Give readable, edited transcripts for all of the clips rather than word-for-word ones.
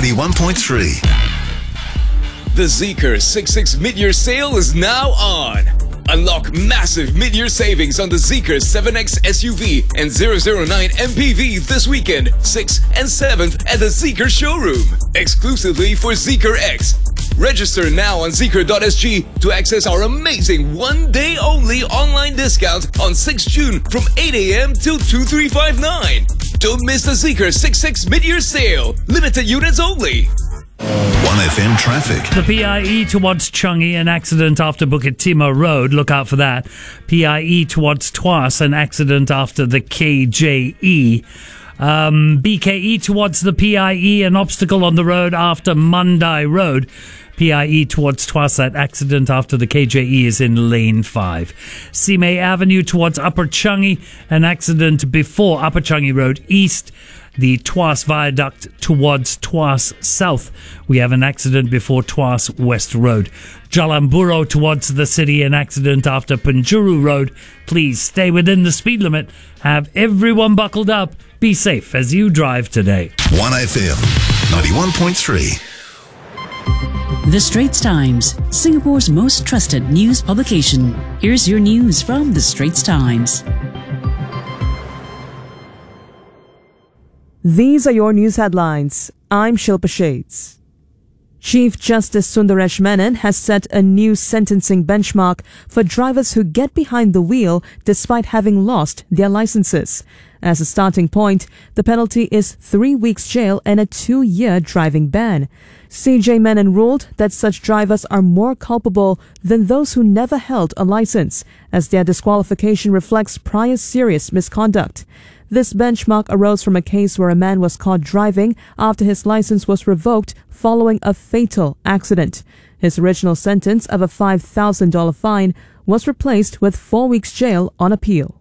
91.3. The Zeekr 66 mid-year sale is now on. Unlock massive mid-year savings on the Zeekr 7X SUV and 009 MPV this weekend, 6th and 7th at the Zeekr showroom, exclusively for Zeekr X. Register now on Zeekr.sg to access our amazing one-day-only online discount on 6 June from 8 a.m. till 2359. Don't miss the Zeekr 66 mid-year sale. Limited units only. 1FM traffic. The PIE towards Changi, an accident after Bukit Timah Road. Look out for that. PIE towards Tuas, an accident after the KJE. BKE towards the PIE, an obstacle on the road after Mandai Road. PIE towards Tuas, that accident after the KJE is in lane 5. Simei Avenue towards Upper Changi, an accident before Upper Changi Road East. The Tuas Viaduct towards Tuas South. We have an accident before Tuas West Road. Jalamburo towards the city, an accident after Penjuru Road. Please stay within the speed limit. Have everyone buckled up. Be safe as you drive today. 1FM 91.3. The Straits Times, Singapore's most trusted news publication. Here's your news from The Straits Times. These are your news headlines. I'm Shilpa Shades. Chief Justice Sundaresh Menon has set a new sentencing benchmark for drivers who get behind the wheel despite having lost their licenses. As a starting point, the penalty is 3 weeks jail and a 2-year driving ban. CJ Menon ruled that such drivers are more culpable than those who never held a license, as their disqualification reflects prior serious misconduct. This benchmark arose from a case where a man was caught driving after his license was revoked following a fatal accident. His original sentence of a $5,000 fine was replaced with 4 weeks jail on appeal.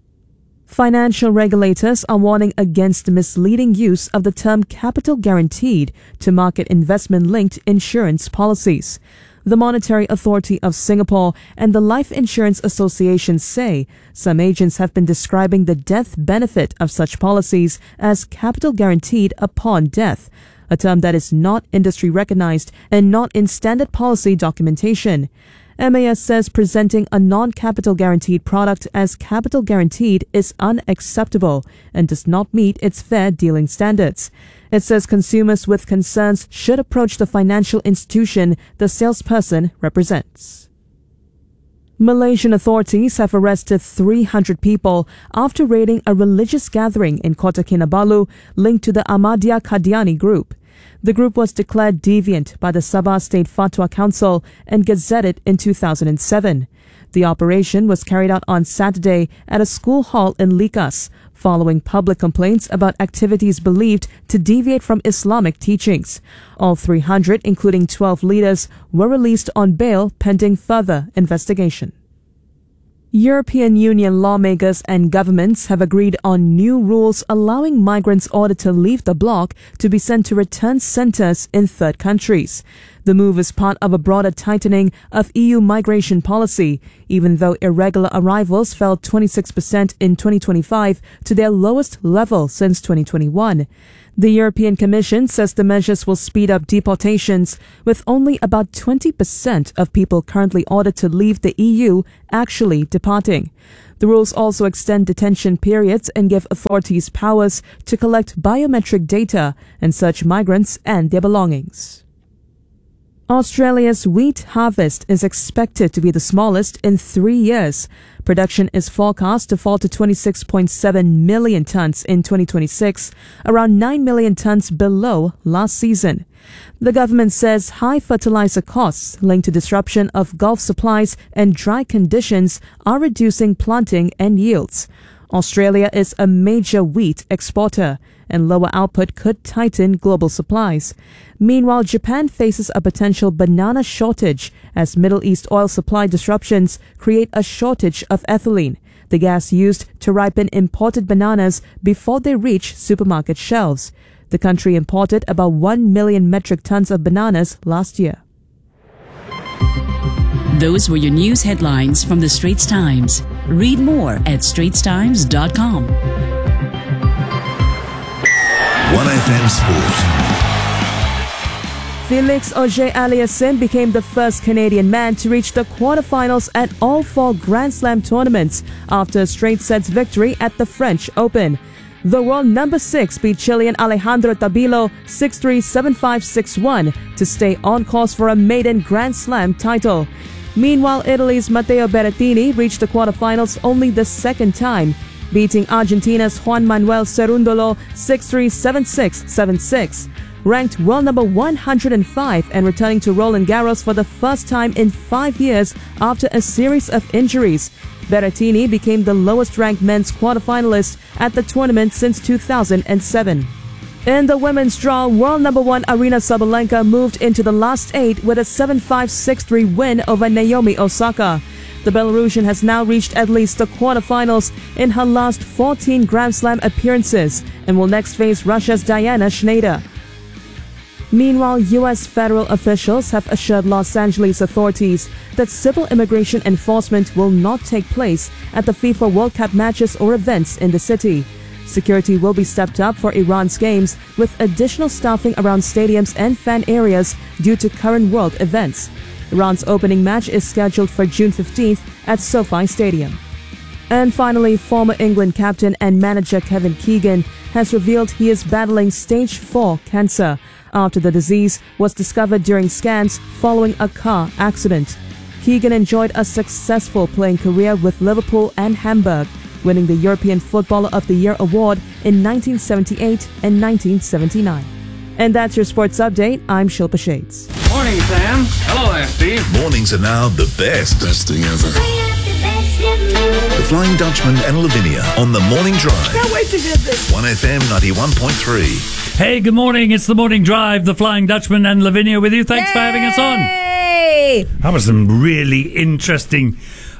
Financial regulators are warning against misleading use of the term capital guaranteed to market investment-linked insurance policies. The Monetary Authority of Singapore and the Life Insurance Association say some agents have been describing the death benefit of such policies as capital guaranteed upon death, a term that is not industry recognized and not in standard policy documentation. MAS says presenting a non-capital guaranteed product as capital guaranteed is unacceptable and does not meet its fair dealing standards. It says consumers with concerns should approach the financial institution the salesperson represents. Malaysian authorities have arrested 300 people after raiding a religious gathering in Kota Kinabalu linked to the Ahmadiyya Qadiani group. The group was declared deviant by the Sabah State Fatwa Council and gazetted in 2007. The operation was carried out on Saturday at a school hall in Likas, following public complaints about activities believed to deviate from Islamic teachings. All 300, including 12 leaders, were released on bail pending further investigation. European Union lawmakers and governments have agreed on new rules allowing migrants ordered to leave the bloc to be sent to return centres in third countries. The move is part of a broader tightening of EU migration policy, even though irregular arrivals fell 26% in 2025 to their lowest level since 2021. The European Commission says the measures will speed up deportations, with only about 20% of people currently ordered to leave the EU actually departing. The rules also extend detention periods and give authorities powers to collect biometric data and search migrants and their belongings. Australia's wheat harvest is expected to be the smallest in 3 years. Production is forecast to fall to 26.7 million tonnes in 2026, around 9 million tonnes below last season. The government says high fertilizer costs linked to disruption of Gulf supplies and dry conditions are reducing planting and yields. Australia is a major wheat exporter, and lower output could tighten global supplies. Meanwhile, Japan faces a potential banana shortage as Middle East oil supply disruptions create a shortage of ethylene, the gas used to ripen imported bananas before they reach supermarket shelves. The country imported about 1 million metric tons of bananas last year. Those were your news headlines from The Straits Times. Read more at straitstimes.com. 1FM Sport. Felix Auger-Aliassime became the first Canadian man to reach the quarterfinals at all 4 Grand Slam tournaments after a straight sets victory at the French Open. The world number 6 beat Chilean Alejandro Tabilo 6-3, 7-5, 6-1 to stay on course for a maiden Grand Slam title. Meanwhile, Italy's Matteo Berrettini reached the quarterfinals only the second time, beating Argentina's Juan Manuel Cerundolo 6-3, 7-6, 7-6. Ranked world number 105 and returning to Roland Garros for the first time in 5 years after a series of injuries, Berrettini became the lowest-ranked men's quarterfinalist at the tournament since 2007. In the women's draw, world number 1 Aryna Sabalenka moved into the last 8 with a 7-5, 6-3 win over Naomi Osaka. The Belarusian has now reached at least the quarterfinals in her last 14 Grand Slam appearances and will next face Russia's Diana Schneider. Meanwhile, U.S. federal officials have assured Los Angeles authorities that civil immigration enforcement will not take place at the FIFA World Cup matches or events in the city. Security will be stepped up for Iran's games with additional staffing around stadiums and fan areas due to current world events. Iran's opening match is scheduled for June 15th at SoFi Stadium. And finally, former England captain and manager Kevin Keegan has revealed he is battling stage 4 cancer after the disease was discovered during scans following a car accident. Keegan enjoyed a successful playing career with Liverpool and Hamburg, winning the European Footballer of the Year award in 1978 and 1979. And that's your sports update. I'm Shilpa Shades. Morning, Sam. Hello there, Steve. Mornings are now the best. Best thing ever. The Flying Dutchman and Lavinia on the Morning Drive. Can't wait to hear this. 1FM 91.3. Hey, good morning. It's the Morning Drive, the Flying Dutchman and Lavinia with you. Thanks for having us on. Hey! That was some really interesting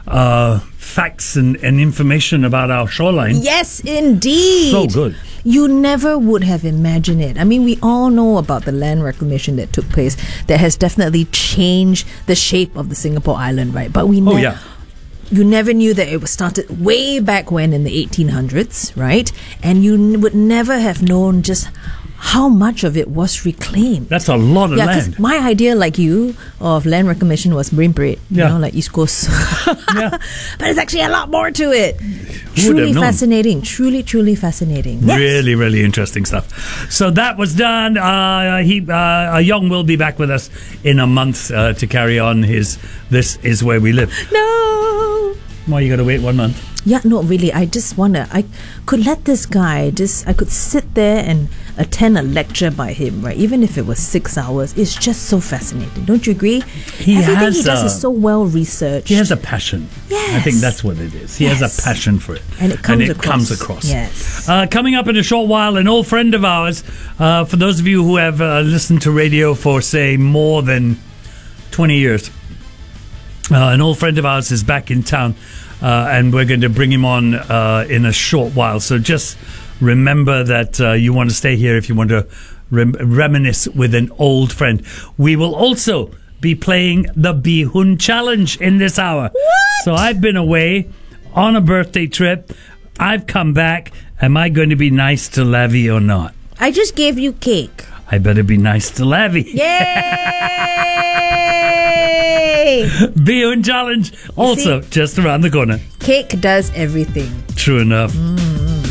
facts and information about our shoreline. Yes, indeed. So good. You never would have imagined it. I mean, we all know about the land reclamation that took place that has definitely changed the shape of the Singapore island, right? But we you never knew that it was started way back when in the 1800s, right? And you would never have known just how much of it was reclaimed. That's a lot of land. 'Cause my idea, like you, of land reclamation was Marine Parade, you know, like East Coast. Yeah. But there's actually a lot more to it. Who would have Truly known? fascinating. Truly fascinating. Yes. Really, really interesting stuff. So that was done. Young will be back with us in a month to carry on his This Is Where We Live. No. Why you got to wait 1 month? Yeah, no, really. I just wonder. I could let this guy I could sit there and attend a lecture by him, right? Even if it was 6 hours. It's just so fascinating. Don't you agree? Everything he does is so well researched. He has a passion. Yes. I think that's what it is. He has a passion for it. And it comes across. Yes. Coming up in a short while, an old friend of ours, for those of you who have listened to radio for, say, more than 20 years, an old friend of ours is back in town, and we're going to bring him on in a short while. So just remember that you want to stay here if you want to reminisce with an old friend. We will also be playing the Bihun Challenge in this hour. What? So I've been away on a birthday trip. I've come back. Am I going to be nice to Lavi or not? I just gave you cake. I better be nice to Lavi. Yay! Bihun Challenge also just around the corner. Cake does everything. True enough.